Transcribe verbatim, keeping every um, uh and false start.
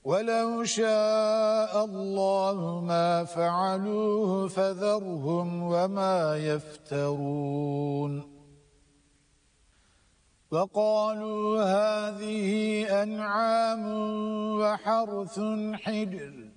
وَلَوْ شَاءَ اللَّهُ مَا فَعَلُوهُ فَذَرْهُمْ وَمَا يَفْتَرُونَ وَقَالُوا هَذِهِ أَنْعَامٌ وَحَرْثٌ حِجْرٌ